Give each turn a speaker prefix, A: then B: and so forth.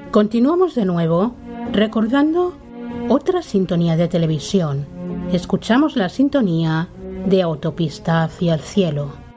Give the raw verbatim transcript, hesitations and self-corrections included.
A: Continuamos de nuevo recordando otra sintonía de televisión. Escuchamos la sintonía de Autopista hacia el cielo.